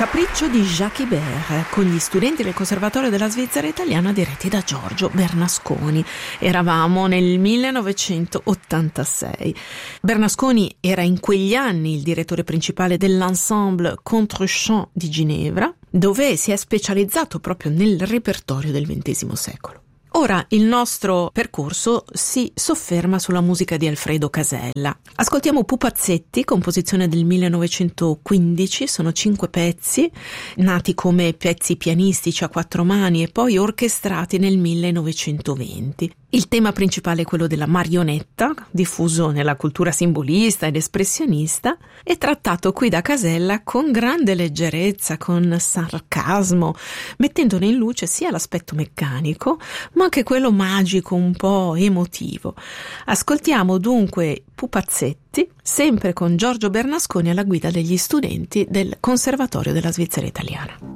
Capriccio di Jacques Ibert con gli studenti del Conservatorio della Svizzera Italiana diretti da Giorgio Bernasconi. Eravamo nel 1986. Bernasconi era in quegli anni il direttore principale dell'ensemble Contrechamp di Ginevra, dove si è specializzato proprio nel repertorio del XX secolo. Ora il nostro percorso si sofferma sulla musica di Alfredo Casella. Ascoltiamo Pupazzetti, composizione del 1915, sono 5 pezzi, nati come pezzi pianistici a 4 mani e poi orchestrati nel 1920. Il tema principale è quello della marionetta, diffuso nella cultura simbolista ed espressionista, e trattato qui da Casella con grande leggerezza, con sarcasmo, mettendone in luce sia l'aspetto meccanico, ma anche quello magico, un po' emotivo. Ascoltiamo dunque Pupazzetti, sempre con Giorgio Bernasconi alla guida degli studenti del Conservatorio della Svizzera Italiana.